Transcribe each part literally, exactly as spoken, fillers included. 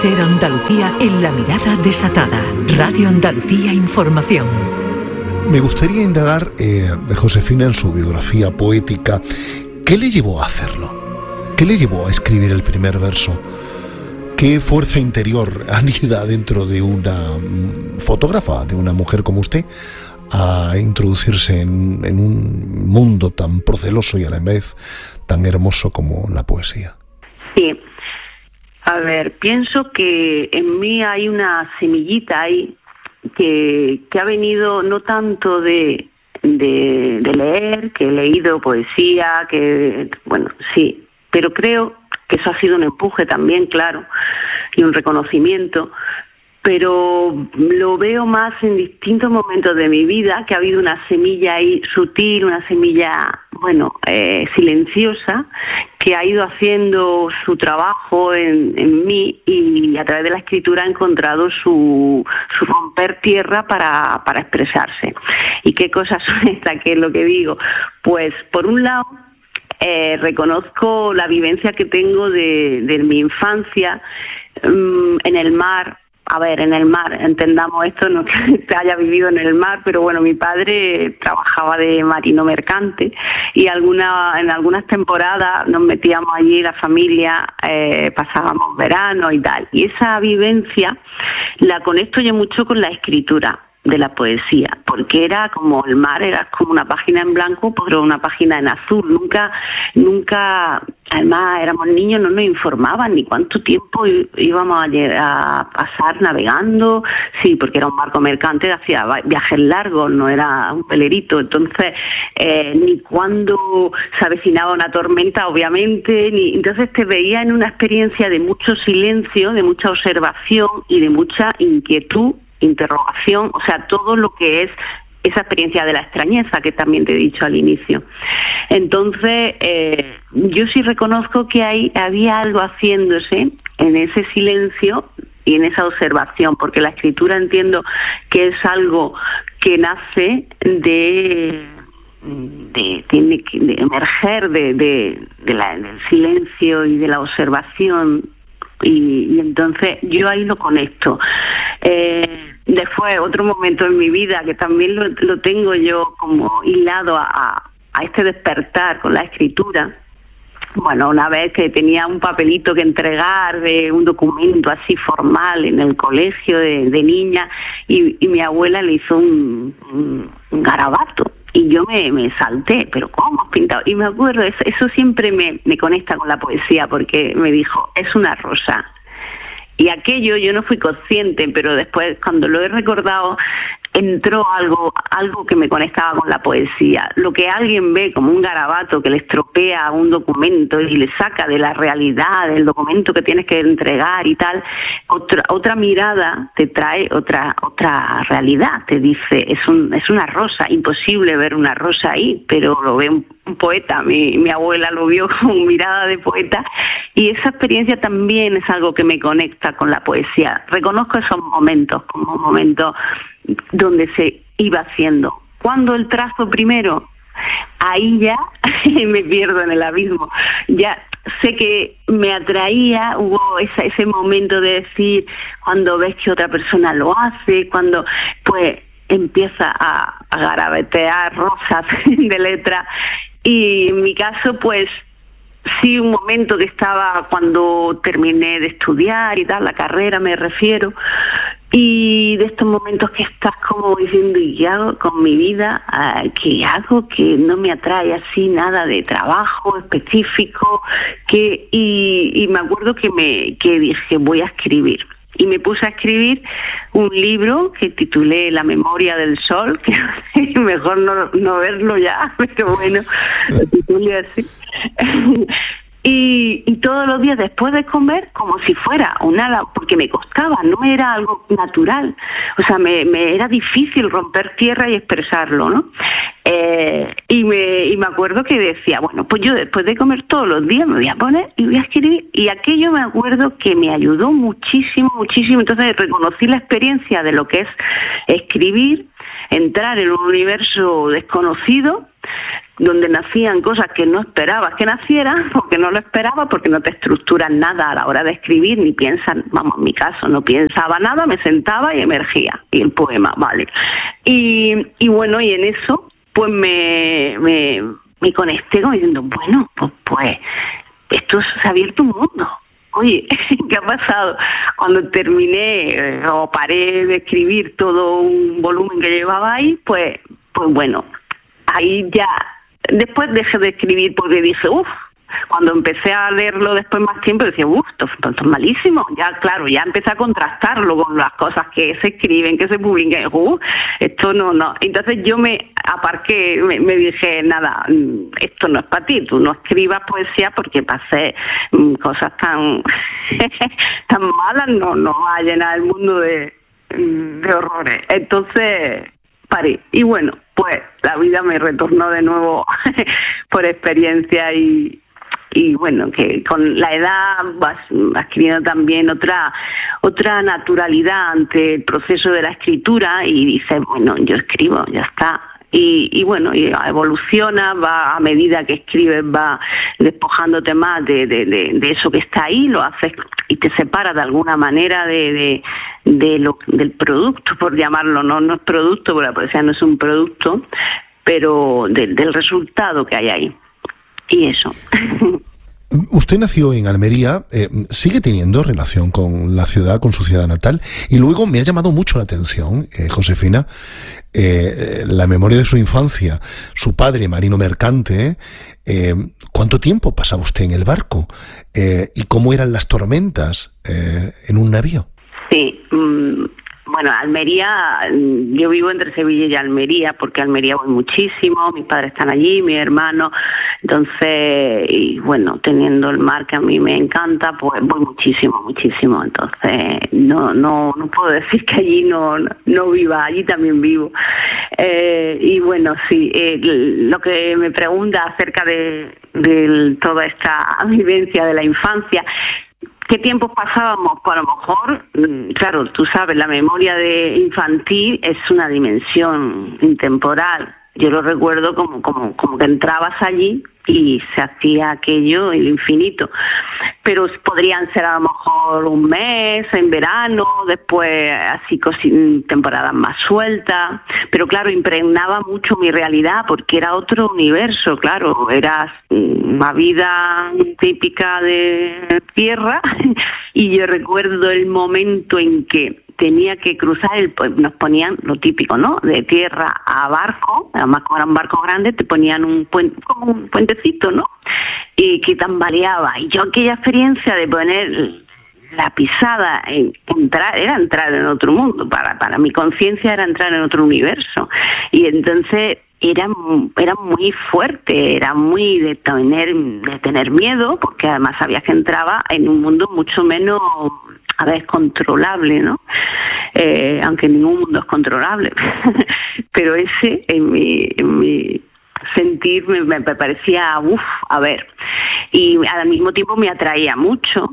Ser Andalucía en la mirada desatada. Radio Andalucía Información. Me gustaría indagar, eh, de Josefina, en su biografía poética. ¿Qué le llevó a hacerlo? ¿Qué le llevó a escribir el primer verso? ¿Qué fuerza interior anida dentro de una mm, fotógrafa, de una mujer como usted, a introducirse en, en un mundo tan proceloso y a la vez tan hermoso como la poesía? Sí. A ver, pienso que en mí hay una semillita ahí que, que ha venido no tanto de, de, de leer, que he leído poesía, que, bueno, sí, pero creo que eso ha sido un empuje también, claro, y un reconocimiento, pero lo veo más en distintos momentos de mi vida, que ha habido una semilla ahí sutil, una semilla, bueno, eh, silenciosa, que ha ido haciendo su trabajo en, en mí, y a través de la escritura ha encontrado su, su romper tierra para, para expresarse. ¿Y qué cosas son estas? ¿Qué es lo que digo? Pues, por un lado, eh, reconozco la vivencia que tengo de, de mi infancia um, en el mar. A ver, en el mar, entendamos esto, no que se haya vivido en el mar, pero bueno, mi padre trabajaba de marino mercante y alguna, en algunas temporadas nos metíamos allí, la familia, eh, pasábamos verano y tal. Y esa vivencia la conecto yo mucho con la escritura de la poesía, porque era como el mar, era como una página en blanco, pero una página en azul. Nunca, nunca, además éramos niños, no nos informaban ni cuánto tiempo íbamos a, llegar a pasar navegando, sí, porque era un barco mercante, hacía viajes largos, no era un velerito, entonces eh, ni cuándo se avecinaba una tormenta, obviamente, ni entonces te veía en una experiencia de mucho silencio, de mucha observación y de mucha inquietud, interrogación, o sea, todo lo que es esa experiencia de la extrañeza que también te he dicho al inicio. Entonces, eh, yo sí reconozco que hay, había algo haciéndose en ese silencio y en esa observación, porque la escritura entiendo que es algo que nace de... De, tiene que de emerger de, de, de la, del silencio y de la observación, y, y entonces yo ahí lo conecto. Eh, después, otro momento en mi vida que también lo, lo tengo yo como hilado a, a este despertar con la escritura. Bueno, una vez que tenía un papelito que entregar de un documento así formal en el colegio de, de niña, y, y mi abuela le hizo un, un, un garabato. Y yo me, me salté, pero ¿cómo has pintado? Y me acuerdo, eso, eso siempre me, me conecta con la poesía, porque me dijo, es una rosa. Y aquello yo no fui consciente, pero después, cuando lo he recordado, entró algo algo que me conectaba con la poesía. Lo que alguien ve como un garabato que le estropea un documento y le saca de la realidad del documento que tienes que entregar y tal, otra otra mirada te trae otra otra realidad. Te dice, es un es una rosa, imposible ver una rosa ahí, pero lo ve un, un poeta. Mi, mi abuela lo vio con mirada de poeta, y esa experiencia también es algo que me conecta con la poesía. Reconozco esos momentos como momentos donde se iba haciendo. ¿Cuándo el trazo primero? Ahí ya me pierdo en el abismo. Ya sé que me atraía, hubo esa, ese momento de decir, cuando ves que otra persona lo hace, cuando pues empieza a, a garabatear rosas de letra. Y en mi caso, pues sí, un momento que estaba cuando terminé de estudiar y tal, la carrera me refiero, y de estos momentos que estás como diciendo, ¿y qué hago con mi vida? ¿Qué hago? Que no me atrae así nada de trabajo específico, que y, y me acuerdo que me que dije, voy a escribir. Y me puse a escribir un libro que titulé La memoria del sol, que mejor no, no verlo ya, pero bueno, lo titulé así. Y, y todos los días después de comer, como si fuera una, porque me costaba, no era algo natural, o sea, me, me era difícil romper tierra y expresarlo, ¿no? Eh, y me y me acuerdo que decía, bueno, pues yo después de comer todos los días me voy a poner y voy a escribir, y aquello me acuerdo que me ayudó muchísimo, muchísimo. Entonces reconocí la experiencia de lo que es escribir, entrar en un universo desconocido, donde nacían cosas que no esperabas que nacieran, porque no lo esperabas, porque no te estructuras nada a la hora de escribir, ni piensas, vamos, en mi caso, no pensaba nada, me sentaba y emergía, y el poema, vale. Y, y bueno, y en eso, pues me, me, me conecté como diciendo, bueno, pues, pues esto se ha abierto un mundo. Oye, ¿qué ha pasado? Cuando terminé eh, o paré de escribir todo un volumen que llevaba ahí, pues, pues bueno, ahí ya, después dejé de escribir porque dije, uff, cuando empecé a leerlo después más tiempo decía, uff, esto, esto es malísimo. Ya, claro, ya empecé a contrastarlo con las cosas que se escriben, que se publican. Uff, esto no, no. Entonces yo me aparqué, me, me dije, nada, esto no es para ti. Tú no escribas poesía porque para hacer cosas tan, tan malas no, no va a llenar el mundo de, de horrores. Entonces paré. Y bueno, pues la vida me retornó de nuevo por experiencia y y bueno, que con la edad vas adquiriendo también otra otra naturalidad ante el proceso de la escritura y dices, bueno, yo escribo, ya está. Y, y bueno, y evoluciona, va a medida que escribes, va despojándote más de, de, de, de eso que está ahí, lo haces y te separas de alguna manera de, de, de lo, del producto, por llamarlo, no, no es producto, porque la poesía no es un producto, pero de, del resultado que hay ahí. Y eso. Usted nació en Almería, eh, sigue teniendo relación con la ciudad, con su ciudad natal, y luego me ha llamado mucho la atención, eh, Josefina, eh, la memoria de su infancia, su padre, marino mercante, eh, ¿cuánto tiempo pasaba usted en el barco? Eh, ¿Y cómo eran las tormentas eh, en un navío? Sí, mmm... Bueno, Almería, yo vivo entre Sevilla y Almería, porque Almería voy muchísimo, mis padres están allí, mi hermano, entonces, y bueno, teniendo el mar que a mí me encanta, pues voy muchísimo, muchísimo, entonces no no no puedo decir que allí no no viva, allí también vivo. Eh, y bueno, sí, eh, lo que me pregunta acerca de, de toda esta vivencia de la infancia, ¿qué tiempos pasábamos? Pues a lo mejor, claro, tú sabes, la memoria de infantil es una dimensión intemporal. Yo lo recuerdo como, como, como que entrabas allí y se hacía aquello el infinito. Pero podrían ser a lo mejor un mes, en verano, después así temporadas más sueltas. Pero claro, impregnaba mucho mi realidad porque era otro universo, claro. Era una vida típica de tierra y yo recuerdo el momento en que tenía que cruzar, el, pues nos ponían lo típico, ¿no? De tierra a barco, además como era un barco grande, te ponían un puente, como un puentecito, ¿no? Y que tambaleaba. Y yo aquella experiencia de poner la pisada, en, entrar, era entrar en otro mundo, para, para mi conciencia era entrar en otro universo. Y entonces era, era muy fuerte, era muy de tener, de tener miedo, porque además sabías que entraba en un mundo mucho menos, a ver, controlable, ¿no? Eh, aunque ningún mundo es controlable. Pero ese, en mi, en mi sentir, me, me parecía, uff, a ver. Y al mismo tiempo me atraía mucho.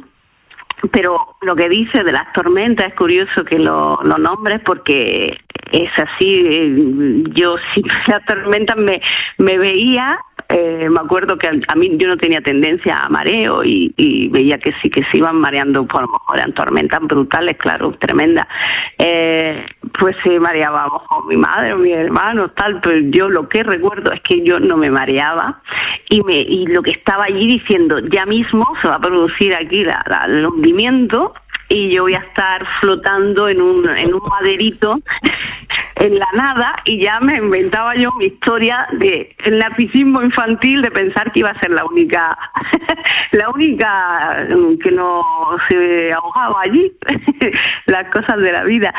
Pero lo que dice de las tormentas es curioso que lo, lo nombres porque es así. Yo si las tormentas me, me veía, eh, me acuerdo que a, a mí yo no tenía tendencia a mareo y, y veía que sí que se iban mareando, por lo mejor eran tormentas brutales, claro, tremendas. Eh, pues se mareaba a lo mejor mi madre o mi hermano, tal, pero yo lo que recuerdo es que yo no me mareaba y me y lo que estaba allí diciendo, ya mismo se va a producir aquí la, la, el hundimiento y yo voy a estar flotando en un en un maderito en la nada, y ya me inventaba yo mi historia de el narcisismo infantil de pensar que iba a ser la única la única que no se ahogaba allí las cosas de la vida.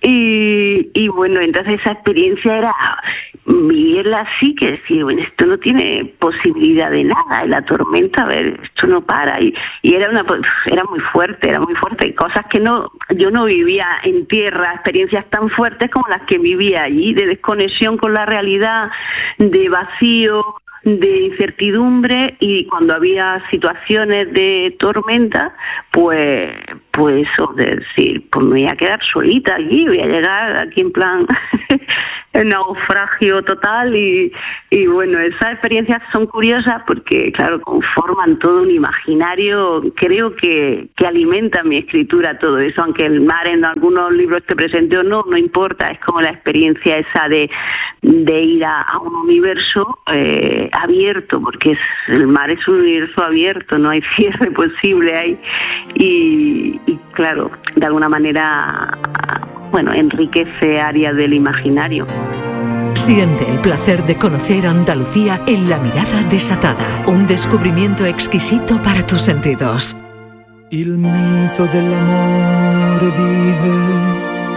Y, y bueno, entonces esa experiencia era vivirla así, que decir, bueno, esto no tiene posibilidad de nada, y la tormenta, a ver, esto no para, y, y era una era muy fuerte, era muy fuerte, cosas que no yo no vivía en tierra, experiencias tan fuertes como las que vivía allí, de desconexión con la realidad, de vacío, de incertidumbre, y cuando había situaciones de tormenta, pues pues eso, de decir, pues me voy a quedar solita aquí, voy a llegar aquí en plan naufragio total y, y bueno, esas experiencias son curiosas porque, claro, conforman todo un imaginario, creo que, que alimenta mi escritura todo eso, aunque el mar en algunos libros que presente o no, no importa, es como la experiencia esa de, de ir a, a un universo eh, abierto, porque es, el mar es un universo abierto, no hay cierre posible ahí y, y claro, de alguna manera, bueno, enriquece áreas del imaginario. Siente el placer de conocer Andalucía en La Mirada Desatada, un descubrimiento exquisito para tus sentidos. Il mito dell'amore vive